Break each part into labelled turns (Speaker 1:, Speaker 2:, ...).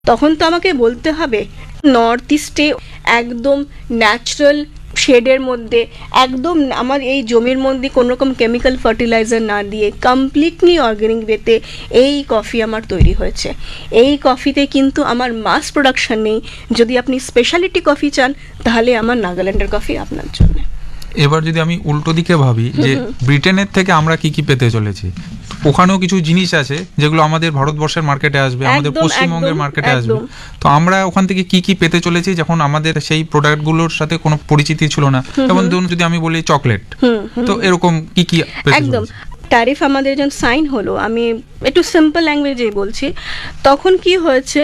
Speaker 1: তখন তো আমাকে বলতে হবে নর্থ ইস্টে একদম ন্যাচারাল শেডের মধ্যে, একদম আমার এই জমির মধ্যে কোনো রকম কেমিক্যাল ফার্টিলাইজার না দিয়ে কমপ্লিটলি অর্গানিক ওয়েতে এই কফি আমার তৈরি হয়েছে। এই কফিতে কিন্তু আমার মাস প্রোডাকশন নেই। যদি আপনি স্পেশালিটি কফি চান তাহলে আমার নাগাল্যান্ডের কফি আপনার জন্য।
Speaker 2: এবার যদি আমি উল্টো দিকে ভাবি যে ব্রিটেনের থেকে আমরা কি কি পেতে চলেছি, ওখানেও কিছু জিনিস আছে যেগুলো আমাদের ভারতবর্ষের মার্কেটে আসবে, আমাদের পশ্চিমবঙ্গের মার্কেটে আসবে। তো আমরা ওখান থেকে কি কি পেতে চলেছি যখন আমাদের সেই প্রোডাক্টগুলোর সাথে কোনো পরিচিতি ছিল না? যেমন ধরুন যদি আমি বলি চকলেট, তো এরকম কি কি
Speaker 1: একদম ট্যারিফ আমাদের যখন সাইন হলো, আমি একটু সিম্পল ল্যাঙ্গুয়েজে বলছি, তখন কি হয়েছে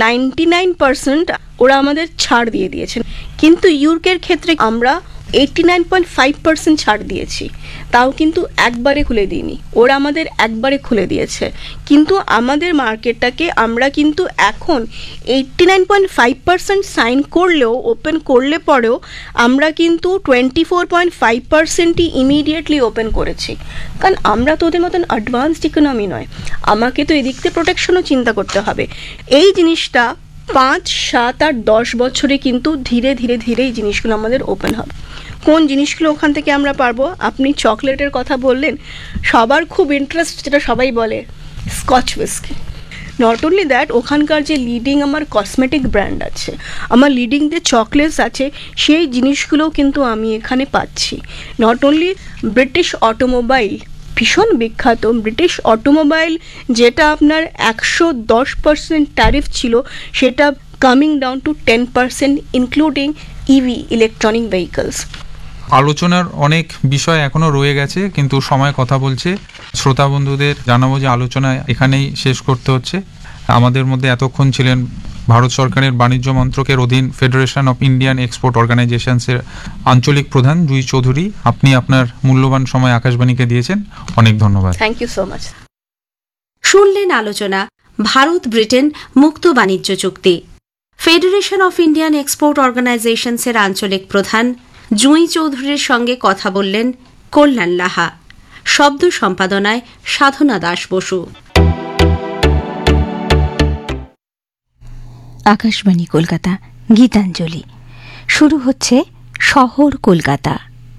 Speaker 1: 99% ওরা আমাদের ছাড় দিয়ে দিয়েছেন, কিন্তু ইউকের ক্ষেত্রে আমরা 89.5% ছাড় দিয়েছি। তাও কিন্তু একবারে খুলে দিইনি, ওরা আমাদের একবারে খুলে দিয়েছে। কিন্তু আমাদের মার্কেটটাকে আমরা কিন্তু এখন 89.5% সাইন করলেও, ওপেন করলে পরেও আমরা কিন্তু 24.5%ই ইমিডিয়েটলি ওপেন করেছি। কারণ আমরা তো ওদের মতন অ্যাডভান্সড ইকোনমি নয়, আমাকে তো এদিক থেকে প্রোটেকশনও চিন্তা করতে হবে। এই জিনিসটা 5, 7 আর 10 বছরে কিন্তু ধীরে ধীরে ধীরে এই জিনিসগুলো আমাদের ওপেন হবে। কোন জিনিসগুলো ওখান থেকে আমরা পারবো? আপনি চকলেটের কথা বললেন, সবার খুব ইন্টারেস্ট, যেটা সবাই বলে Scotch whisky. Not only that, ওখানকার যে লিডিং আমার কসমেটিক ব্র্যান্ড আছে, আমার লিডিং যে চকলেটস আছে, সেই জিনিসগুলোও কিন্তু আমি এখানে পাচ্ছি। নট অনলি ব্রিটিশ অটোমোবাইল, ভীষণ বিখ্যাত ব্রিটিশ অটোমোবাইল, যেটা আপনার 110% ট্যারিফ ছিল, সেটা coming down to 10%, including EV, electronic vehicles.
Speaker 2: আলোচনার অনেক বিষয় এখনো রয়ে গেছে, কিন্তু সময় কথা বলছে। শ্রোতা বন্ধুদের জানাবো যে আলোচনা এখানেই শেষ করতে হচ্ছে। আমাদের মধ্যে এতক্ষণ ছিলেন ভারত সরকারের বাণিজ্য মন্ত্রকের অধীন ফেডারেশন অফ ইন্ডিয়ান এক্সপোর্ট অর্গানাইজেশনসের আঞ্চলিক প্রধান জুঁই চৌধুরী। আপনি আপনার মূল্যবান সময় আকাশবাণীকে দিয়েছেন, অনেক ধন্যবাদ।
Speaker 1: Thank you so much.
Speaker 3: শুনলেন আলোচনা ভারত ব্রিটেন মুক্ত বাণিজ্য চুক্তি। ফেডারেশন অফ ইন্ডিয়ান এক্সপোর্ট অর্গানাইজেশনসের আঞ্চলিক প্রধান জুঁই চৌধুরীর সঙ্গে কথা বললেন কল্যাণ লাহা। শব্দ সম্পাদনায় সাধনা দাস বসু।
Speaker 4: আকাশবাণী কলকাতা, গীতাঞ্জলি। শুরু হচ্ছে শহর কলকাতা।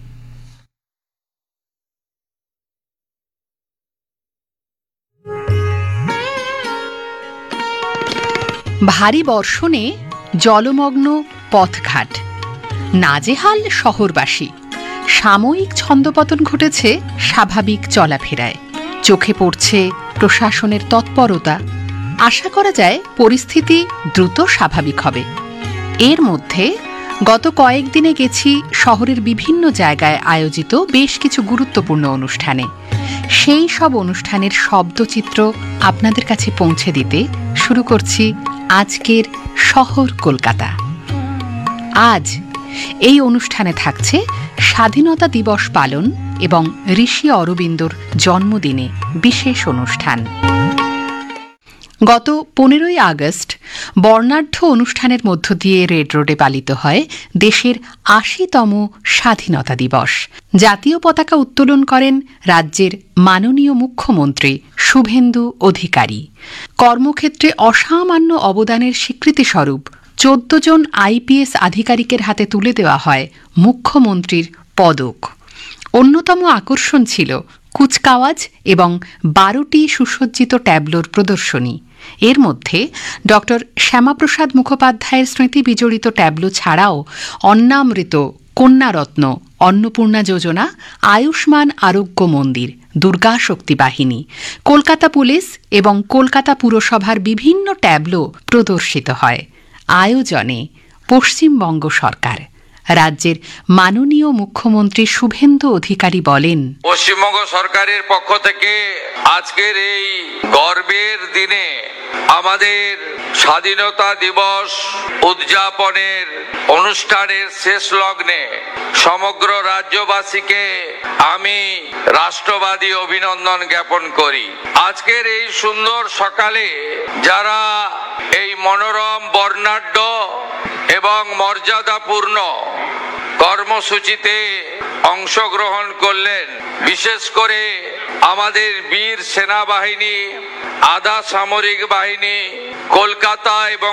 Speaker 5: ভারী বর্ষণে জলমগ্ন পথঘাট, নাজেহাল শহরবাসী। সাময়িক ছন্দপতন ঘটেছে স্বাভাবিক চলাফেরায়, চোখে পড়ছে প্রশাসনের তৎপরতা। আশা করা যায় পরিস্থিতি দ্রুত স্বাভাবিক হবে। এর মধ্যে গত কয়েকদিনে গেছি শহরের বিভিন্ন জায়গায় আয়োজিত বেশ কিছু গুরুত্বপূর্ণ অনুষ্ঠানে। সেই সব অনুষ্ঠানের শব্দচিত্র আপনাদের কাছে পৌঁছে দিতে শুরু করছি আজকের শহর কলকাতা। আজ এই অনুষ্ঠানে থাকছে স্বাধীনতা দিবস পালন এবং ঋষি অরবিন্দর জন্মদিনে বিশেষ অনুষ্ঠান। গত 15ই আগস্ট বর্ণাঢ্য অনুষ্ঠানের মধ্য দিয়ে রেড রোডে পালিত হয় দেশের 80তম স্বাধীনতা দিবস। জাতীয় পতাকা উত্তোলন করেন রাজ্যের মাননীয় মুখ্যমন্ত্রী শুভেন্দু অধিকারী। কর্মক্ষেত্রে অসামান্য অবদানের স্বীকৃতিস্বরূপ 14 জন আইপিএস আধিকারিকের হাতে তুলে দেওয়া হয় মুখ্যমন্ত্রীর পদক। অন্যতম আকর্ষণ ছিল কুচকাওয়াজ এবং 12টি সুসজ্জিত ট্যাবলোর প্রদর্শনী। এর মধ্যে ডক্টর শ্যামাপ্রসাদ মুখোপাধ্যায়ের স্মৃতি বিজড়িত ট্যাবলো ছাড়াও অন্নামৃত, কন্যারত্ন, অন্নপূর্ণা যোজনা, আয়ুষ্মান আরোগ্য মন্দির, দুর্গা শক্তি বাহিনী, কলকাতা পুলিশ এবং কলকাতা পুরসভার বিভিন্ন ট্যাবলো প্রদর্শিত হয়। আয়োজনে পশ্চিমবঙ্গ সরকার। রাজ্যের মাননীয় মুখ্যমন্ত্রী শুভেন্দু অধিকারী বলেন,
Speaker 6: পশ্চিমবঙ্গ সরকারের পক্ষ থেকে আজকের এই গর্বের দিনে আমাদের স্বাধীনতা দিবস উদযাপনের অনুষ্ঠানের শেষ লগ্নে সমগ্র রাজ্যবাসীকে আমি রাষ্ট্রবাদী অভিনন্দন জ্ঞাপন করি। আজকের এই সুন্দর সকালে যারা এই মনোরম, বর্ণাঢ্য এবং মর্যাদাপূর্ণ কর্মসূচিতে অংশগ্রহণ করলেন, বিশেষ করে আমাদের বীর সেনাবাহিনী, আধা সামরিক বাহিনী, কলকাতা এবং